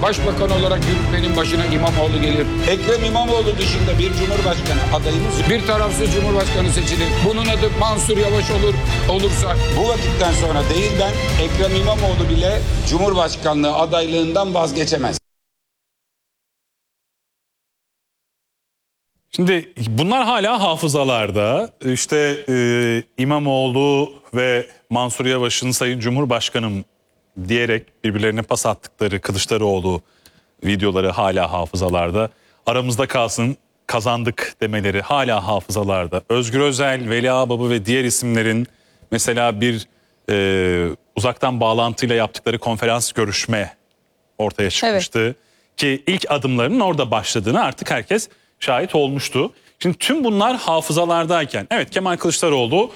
Başbakan olarak yürütmenin başına İmamoğlu gelir. Ekrem İmamoğlu dışında bir cumhurbaşkanı adayımız yok. Bir tarafsız cumhurbaşkanı seçilir. Bunun adı Mansur Yavaş olursa bu vakitten sonra değil ben Ekrem İmamoğlu bile cumhurbaşkanlığı adaylığından vazgeçemez. Şimdi bunlar hala hafızalarda. İşte İmamoğlu ve Mansur Yavaş'ın Sayın Cumhurbaşkanım diyerek birbirlerine pas attıkları Kılıçdaroğlu videoları hala hafızalarda. Aramızda kalsın kazandık demeleri hala hafızalarda. Özgür Özel, Veli Ağbaba ve diğer isimlerin mesela bir uzaktan bağlantıyla yaptıkları konferans görüşme ortaya çıkmıştı. Evet. Ki ilk adımlarının orada başladığını artık herkes şahit olmuştu. Şimdi tüm bunlar hafızalardayken evet Kemal Kılıçdaroğlu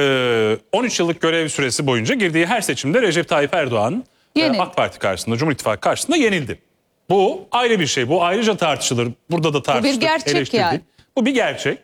13 yıllık görev süresi boyunca girdiği her seçimde Recep Tayyip Erdoğan AK Parti karşısında, Cumhur İttifakı karşısında yenildi. Bu ayrı bir şey. Bu ayrıca tartışılır. Burada da tartıştık, bu bir gerçek yani. Bu bir gerçek.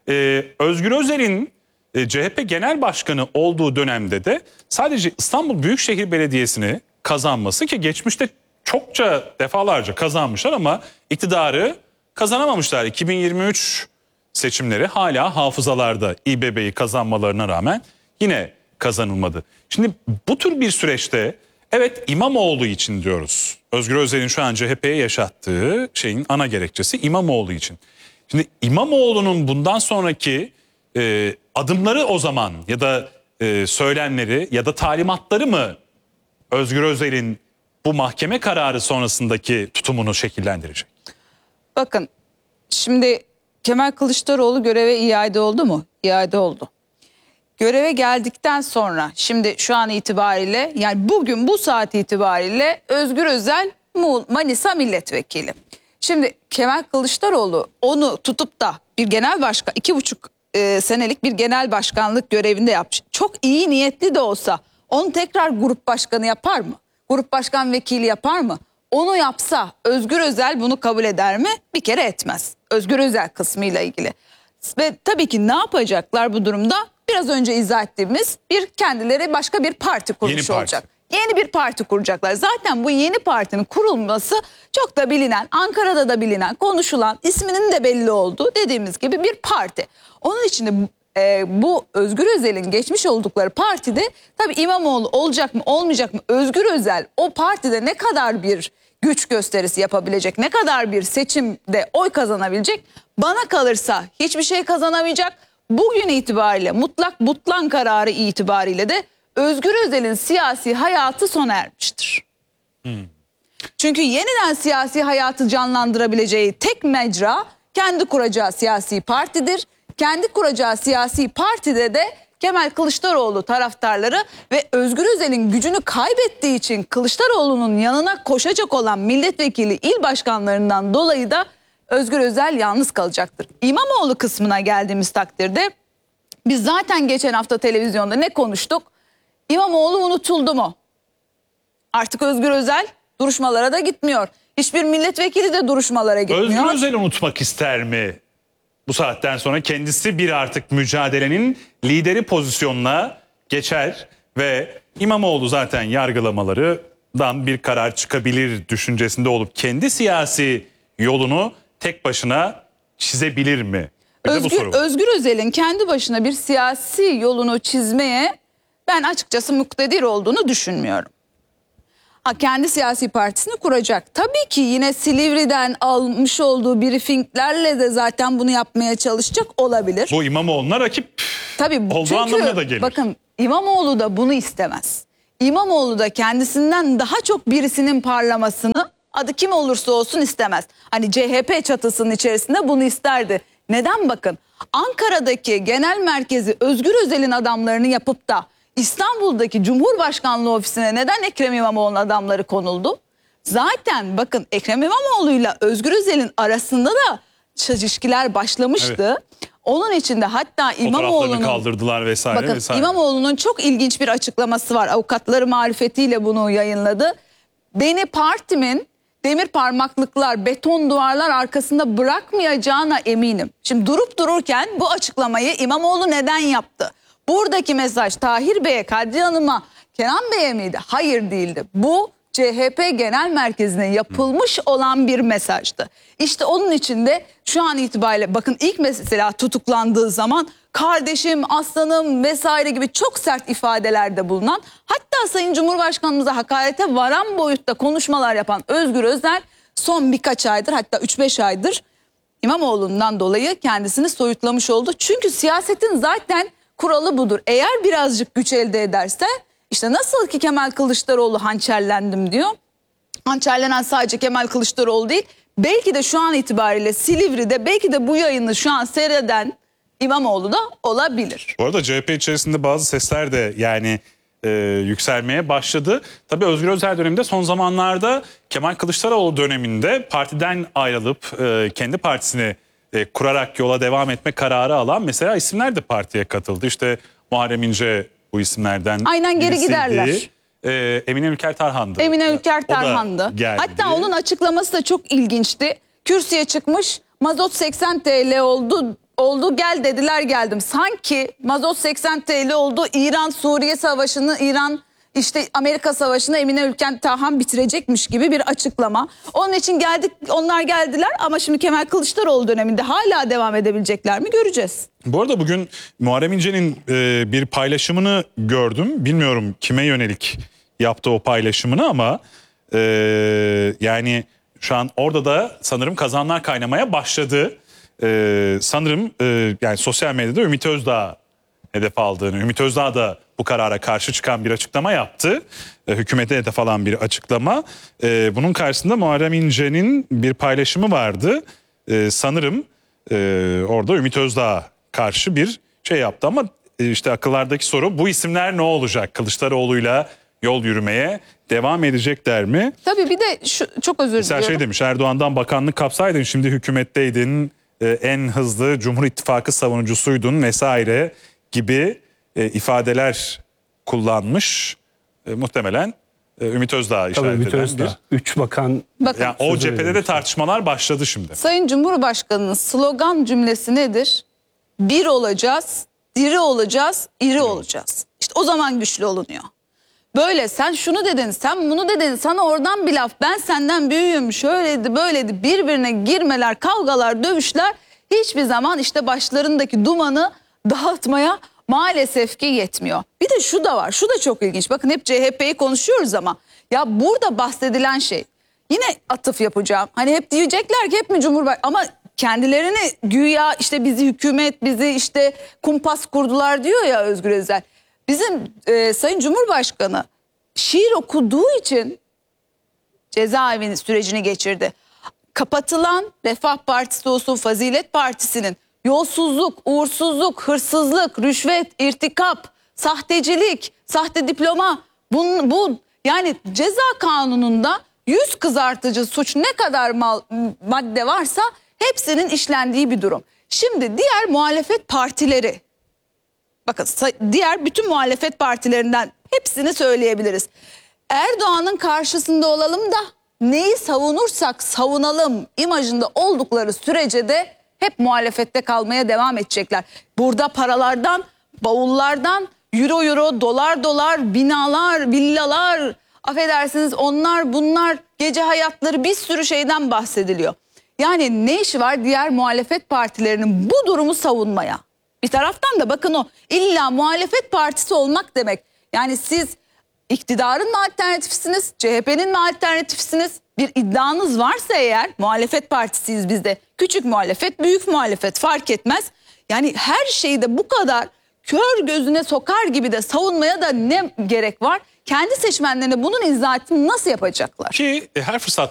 Özgür Özel'in CHP Genel Başkanı olduğu dönemde de sadece İstanbul Büyükşehir Belediyesi'ni kazanması ki geçmişte çokça defalarca kazanmışlar ama iktidarı kazanamamışlar. 2023 seçimleri hala hafızalarda İBB'yi kazanmalarına rağmen yine kazanılmadı. Şimdi bu tür bir süreçte evet İmamoğlu için diyoruz. Özgür Özel'in şu an CHP'ye yaşattığı şeyin ana gerekçesi İmamoğlu için. Şimdi İmamoğlu'nun bundan sonraki adımları o zaman ya da söylemleri ya da talimatları mı Özgür Özel'in bu mahkeme kararı sonrasındaki tutumunu şekillendirecek? Bakın şimdi Kemal Kılıçdaroğlu göreve iade oldu mu? İade oldu. Göreve geldikten sonra şimdi şu an itibariyle yani bugün bu saat itibariyle Özgür Özel Manisa milletvekili. Şimdi Kemal Kılıçdaroğlu onu tutup da bir genel başkan 2,5 senelik bir genel başkanlık görevinde yapmış. Çok iyi niyetli de olsa onu tekrar grup başkanı yapar mı? Grup başkan vekili yapar mı? Onu yapsa Özgür Özel bunu kabul eder mi? Bir kere etmez. Özgür Özel kısmıyla ilgili. Ve tabii ki ne yapacaklar bu durumda? Biraz önce izah ettiğimiz kendileri başka bir parti kurmuş olacak. Yeni bir parti kuracaklar. Zaten bu yeni partinin kurulması çok da bilinen, Ankara'da da bilinen, konuşulan, isminin de belli olduğu dediğimiz gibi bir parti. Onun için de bu Özgür Özel'in geçmiş oldukları partide tabii İmamoğlu olacak mı olmayacak mı? Özgür Özel o partide ne kadar bir güç gösterisi yapabilecek, ne kadar bir seçimde oy kazanabilecek? Bana kalırsa hiçbir şey kazanamayacak. Bugün itibariyle mutlak butlan kararı itibariyle de Özgür Özel'in siyasi hayatı sona ermiştir. Çünkü yeniden siyasi hayatı canlandırabileceği tek mecra kendi kuracağı siyasi partidir. Kendi kuracağı siyasi partide de Kemal Kılıçdaroğlu taraftarları ve Özgür Özel'in gücünü kaybettiği için Kılıçdaroğlu'nun yanına koşacak olan milletvekili il başkanlarından dolayı da Özgür Özel yalnız kalacaktır. İmamoğlu kısmına geldiğimiz takdirde biz zaten geçen hafta televizyonda ne konuştuk? İmamoğlu unutuldu mu? Artık Özgür Özel duruşmalara da gitmiyor. Hiçbir milletvekili de duruşmalara gitmiyor. Özgür Özel unutmak ister mi? Bu saatten sonra kendisi bir artık mücadelenin lideri pozisyonuna geçer ve İmamoğlu zaten yargılamalarından bir karar çıkabilir düşüncesinde olup kendi siyasi yolunu tek başına çizebilir mi? Özgür Özel'in kendi başına bir siyasi yolunu çizmeye ben açıkçası muktedir olduğunu düşünmüyorum. Kendi siyasi partisini kuracak. Tabii ki yine Silivri'den almış olduğu briefinglerle de zaten bunu yapmaya çalışacak olabilir. Bu İmamoğlu'na rakip olduğu anlamına da gelir. Bakın İmamoğlu da bunu istemez. İmamoğlu da kendisinden daha çok birisinin parlamasını adı kim olursa olsun istemez. Hani CHP çatısının içerisinde bunu isterdi. Neden bakın? Ankara'daki genel merkezi Özgür Özel'in adamlarını yapıp da İstanbul'daki Cumhurbaşkanlığı ofisine neden Ekrem İmamoğlu'nun adamları konuldu? Zaten bakın Ekrem İmamoğlu'yla Özgür Özel'in arasında da çelişkiler başlamıştı. Evet. Onun için de hatta İmamoğlu'nun kaldırdılar vesaire bakın, vesaire. İmamoğlu'nun çok ilginç bir açıklaması var. Avukatları marifetiyle bunu yayınladı. Beni partimin demir parmaklıklar, beton duvarlar arkasında bırakmayacağına eminim. Şimdi durup dururken bu açıklamayı İmamoğlu neden yaptı? Buradaki mesaj Tahir Bey'e, Kadriye Hanım'a, Kenan Bey'e miydi? Hayır değildi. Bu CHP Genel Merkezi'ne yapılmış olan bir mesajdı. İşte onun için de şu an itibariyle bakın ilk mesela tutuklandığı zaman kardeşim, aslanım vesaire gibi çok sert ifadelerde bulunan, hatta Sayın Cumhurbaşkanımıza hakarete varan boyutta konuşmalar yapan Özgür Özel son birkaç aydır, hatta 3-5 aydır İmamoğlu'ndan dolayı kendisini soyutlamış oldu. Çünkü siyasetin zaten kuralı budur. Eğer birazcık güç elde ederse, işte nasıl ki Kemal Kılıçdaroğlu hançerlendim diyor. Hançerlenen sadece Kemal Kılıçdaroğlu değil. Belki de şu an itibariyle Silivri'de belki de bu yayını şu an seyreden İmamoğlu da olabilir. Bu arada CHP içerisinde bazı sesler de yani yükselmeye başladı. Tabii Özgür Özel döneminde, son zamanlarda Kemal Kılıçdaroğlu döneminde partiden ayrılıp kendi partisini kurarak yola devam etme kararı alan mesela isimler de partiye katıldı. İşte Muharrem İnce bu isimlerden Aynen geri birisiydi. giderler. Emine Ülker Tarhan'dı. Emine Ülker O da Tarhan'dı. geldi. Hatta onun açıklaması da çok ilginçti. Kürsüye çıkmış, mazot 80 TL oldu gel dediler, geldim. Sanki mazot 80 TL oldu, İran-Suriye savaşını, Amerika savaşını Emine Ülker Tarhan bitirecekmiş gibi bir açıklama. Onun için geldik, onlar geldiler ama şimdi Kemal Kılıçdaroğlu döneminde hala devam edebilecekler mi göreceğiz. Bu arada bugün Muharrem İnce'nin bir paylaşımını gördüm. Bilmiyorum kime yönelik yaptı o paylaşımını ama yani şu an orada da sanırım kazanlar kaynamaya başladı. Sanırım yani sosyal medyada Ümit Özdağ hedef aldığını, Ümit Özdağ da bu karara karşı çıkan bir açıklama yaptı. Hükümete hedef alan bir açıklama. Bunun karşısında Muharrem İnce'nin bir paylaşımı vardı. Sanırım orada Ümit Özdağ'a karşı bir şey yaptı ama işte akıllardaki soru, bu isimler ne olacak? Kılıçdaroğlu'yla yol yürümeye devam edecekler mi? Tabii bir de çok özür Mesela diliyorum. şey demiş, Erdoğan'dan bakanlık kapsaydın şimdi hükümetteydin, en hızlı Cumhur İttifakı savunucusuydun vesaire gibi ifadeler kullanmış. Muhtemelen Ümit Özdağ işaret Ümit eden Özdağ. 3 bakan. Bakın, yani o cephede de tartışmalar başladı şimdi. Sayın Cumhurbaşkanı'nın slogan cümlesi nedir? Bir olacağız, diri olacağız, iri olacağız. İşte o zaman güçlü olunuyor. Böyle sen şunu dedin, sen bunu dedin, sana oradan bir laf, ben senden büyüğüm, şöyleydi böyleydi, birbirine girmeler, kavgalar, dövüşler hiçbir zaman işte başlarındaki dumanı dağıtmaya maalesef ki yetmiyor. Bir de şu da var, şu da çok ilginç. Bakın hep CHP'yi konuşuyoruz ama ya burada bahsedilen şey, yine atıf yapacağım. Hani hep diyecekler ki hep mi Cumhurbaşkanı, ama kendilerini güya işte bizi hükümet, bizi işte kumpas kurdular diyor ya Özgür Özel. Bizim Sayın Cumhurbaşkanı şiir okuduğu için cezaevinin sürecini geçirdi. Kapatılan Refah Partisi olsun, Fazilet Partisi'nin yolsuzluk, uğursuzluk, hırsızlık, rüşvet, irtikap, sahtecilik, sahte diploma, bu yani ceza kanununda yüz kızartıcı suç ne kadar madde varsa hepsinin işlendiği bir durum. Şimdi diğer muhalefet partileri, bakın diğer bütün muhalefet partilerinden hepsini söyleyebiliriz. Erdoğan'ın karşısında olalım da neyi savunursak savunalım imajında oldukları sürece de hep muhalefette kalmaya devam edecekler. Burada paralardan, bavullardan, euro, dolar, binalar, villalar, affedersiniz onlar bunlar, gece hayatları, bir sürü şeyden bahsediliyor. Yani ne işi var diğer muhalefet partilerinin bu durumu savunmaya? Bir taraftan da bakın o illa muhalefet partisi olmak demek. Yani siz iktidarın mı alternatifsiniz, CHP'nin mi alternatifsiniz? Bir iddianız varsa eğer, muhalefet partisiyiz biz de. Küçük muhalefet, büyük muhalefet fark etmez. Yani her şeyi de bu kadar kör gözüne sokar gibi de savunmaya da ne gerek var? Kendi seçmenlerine bunun izahatını nasıl yapacaklar? Ki her fırsat